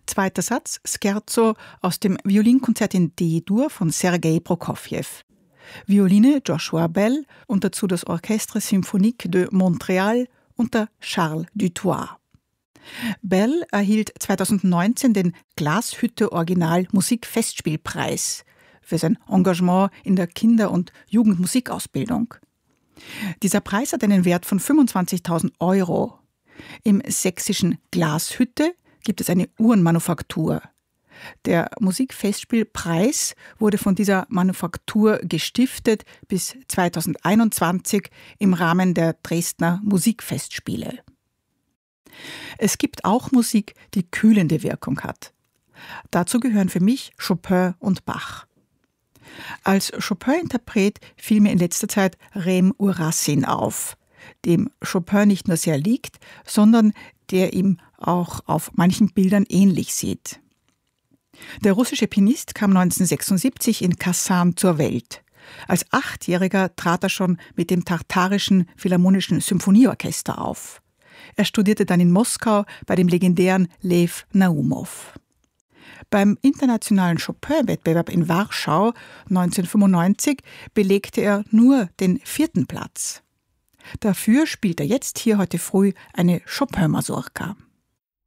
Zweiter Satz, Scherzo aus dem Violinkonzert in D-Dur von Sergei Prokofjew. Violine Joshua Bell und dazu das Orchestre Symphonique de Montréal unter Charles Dutoit. Bell erhielt 2019 den Glashütte Original Musikfestspielpreis für sein Engagement in der Kinder- und Jugendmusikausbildung. Dieser Preis hat einen Wert von 25.000 €. Im sächsischen Glashütte gibt es eine Uhrenmanufaktur. Der Musikfestspielpreis wurde von dieser Manufaktur gestiftet bis 2021 im Rahmen der Dresdner Musikfestspiele. Es gibt auch Musik, die kühlende Wirkung hat. Dazu gehören für mich Chopin und Bach. Als Chopin-Interpret fiel mir in letzter Zeit Rem Urassin auf, dem Chopin nicht nur sehr liegt, sondern der ihm auch auf manchen Bildern ähnlich sieht. Der russische Pianist kam 1976 in Kasan zur Welt. Als 8-Jähriger trat er schon mit dem Tartarischen Philharmonischen Symphonieorchester auf. Er studierte dann in Moskau bei dem legendären Lew Naumov. Beim internationalen Chopin-Wettbewerb in Warschau 1995 belegte er nur den 4. Platz. Dafür spielt er jetzt hier heute früh eine Chopin-Mazurka.